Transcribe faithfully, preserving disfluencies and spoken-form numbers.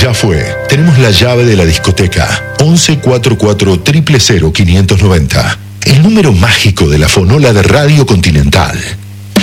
Ya fue. Tenemos la llave de la discoteca. once cuarenta y cuatro, cero cero cero, quinientos noventa. El número mágico de la fonola de Radio Continental.